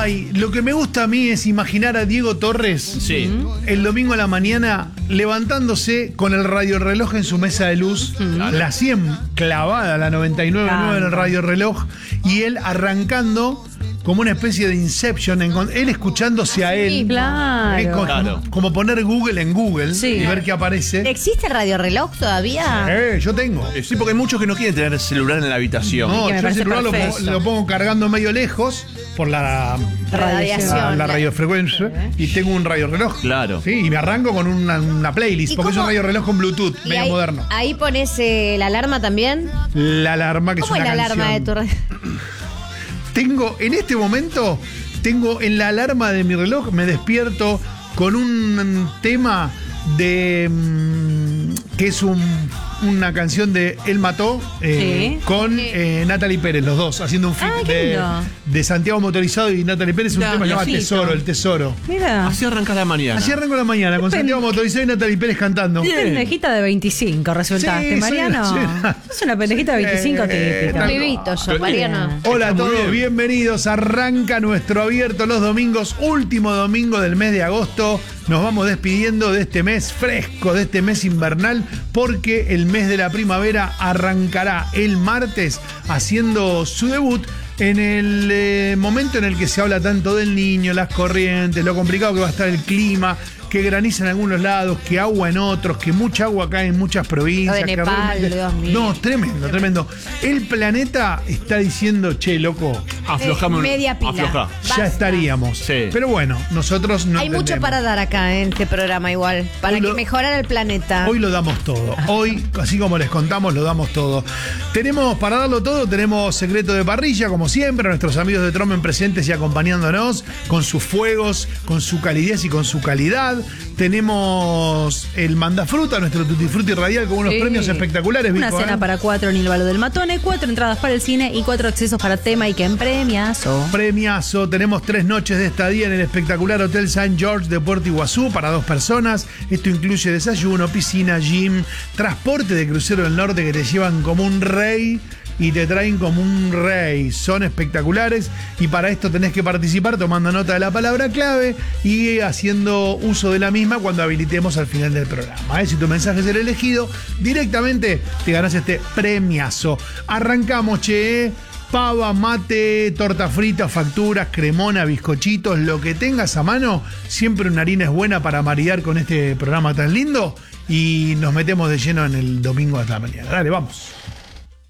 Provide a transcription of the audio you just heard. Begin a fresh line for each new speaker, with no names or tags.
Ay, lo que me gusta a mí es imaginar a Diego Torres el domingo a la mañana levantándose con el radiorreloj en su mesa de luz, la 100 clavada, la 99.9 en el radiorreloj, y él arrancando como una especie de Inception, él escuchándose a él.
Claro.
Como poner Google en Google y ver qué aparece.
¿Existe el radiorreloj todavía?
Yo tengo.
Sí, porque hay muchos que no quieren tener celular en la habitación.
No, yo el celular
perfecto.
lo pongo cargando medio lejos por la
Radiación.
la radiofrecuencia y tengo un radiorreloj.
Claro.
Sí, y me arranco con una playlist, porque es un radiorreloj con Bluetooth,
¿Y
medio moderno.
ahí pones la alarma también?
La alarma, que es
¿Cómo
una
es la alarma de
canción.
tu radio?
En este momento, tengo en la alarma de mi reloj, me despierto con un tema de que es una canción de Él Mató con Natalie Pérez, los dos, haciendo un feat de Santiago Motorizado y Natalie Pérez, un tema que se llama Tesoro, el Tesoro.
Mira.
Así arranca la mañana.
Así arranco la mañana, con Santiago Motorizado y Natalie Pérez cantando.
Pendejita de 25 resultaste,
Sí,
Mariano. Es una pendejita de 25 típica.
Un pibito yo, Mariano.
Hola a todos, bienvenidos. Arranca nuestro abierto los domingos, último domingo del mes de agosto. Nos vamos despidiendo de este mes fresco, de este mes invernal, porque el mes de la primavera arrancará el martes haciendo su debut en el momento en el que se habla tanto del niño, las corrientes, lo complicado que va a estar el clima, que graniza en algunos lados, que agua en otros, que mucha agua cae en muchas provincias.
Lo de
que
Nepal,
realmente...
Dios mío.
No, tremendo, tremendo. El planeta está diciendo, che, loco,
Aflojame.
Media pila.
Afloja.
ya estaríamos.
Sí.
Pero bueno, nosotros no
Hay mucho
entendemos.
para dar acá en este programa igual, para que mejorar el planeta.
Hoy lo damos todo. Hoy, así como les contamos, lo damos todo. Tenemos, para darlo todo, tenemos secreto de parrilla, como siempre, nuestros amigos de Tromen presentes y acompañándonos con sus fuegos, con su calidez y con su calidad. Tenemos el mandafruta, nuestro Tutti Frutti radial con unos premios espectaculares.
Una
Vico,
cena para 4 en el Balo del Matone, 4 entradas para el cine y 4 accesos para tema y que en premiazo.
Premiazo, tenemos 3 noches de estadía en el espectacular Hotel St. George de Puerto Iguazú para 2 personas. Esto incluye desayuno, piscina, gym, transporte de crucero del norte que te llevan como un rey y te traen como un rey. Son espectaculares y para esto tenés que participar tomando nota de la palabra clave y haciendo uso de la misma cuando habilitemos al final del programa. Si tu mensaje es el elegido, directamente te ganás este premiazo. Arrancamos, che. Pava, mate, torta frita, facturas, cremona, bizcochitos, lo que tengas a mano. Siempre una harina es buena para maridar con este programa tan lindo. Y nos metemos de lleno en el domingo hasta la mañana. Dale, vamos.